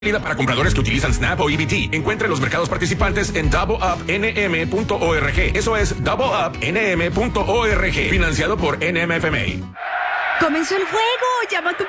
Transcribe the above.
Para compradores que utilizan Snap o EBT. Encuentre los mercados participantes en doubleupnm.org. Eso es doubleupnm.org. Financiado por NMFMA. ¡Comenzó el juego! ¡Llama a tu